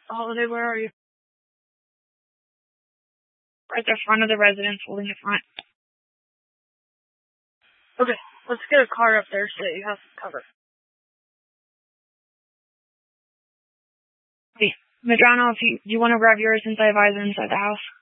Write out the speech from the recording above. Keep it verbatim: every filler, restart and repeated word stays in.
Holiday, where are you? Right at the front of the residence, holding the front. Okay, let's get a car up there so that you have some cover. Hey, Medrano, if you, do you want to grab yours since I have eyes inside the house?